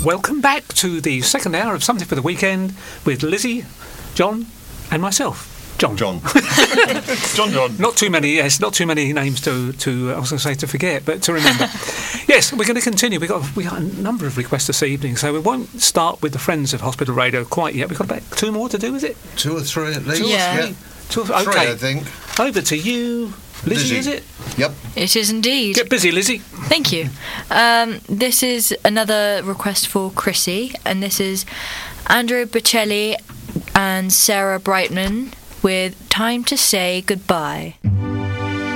Welcome back to the second hour of Something for the Weekend with Lizzie, John, and myself. John. John. Not too many names to I was going to say to forget, but to remember. Yes, we're going to continue. We got a number of requests this evening, so we won't start with the Friends of Hospital Radio quite yet. We've got about 2 more to do, is it? 2 or 3 at least. Okay. 3, I think. Over to you, Lizzie, is it? Yep. It is indeed. Get busy, Lizzie. Thank you. This is another request for Chrissy, and this is Andrew Bocelli and Sarah Brightman with Time to Say Goodbye.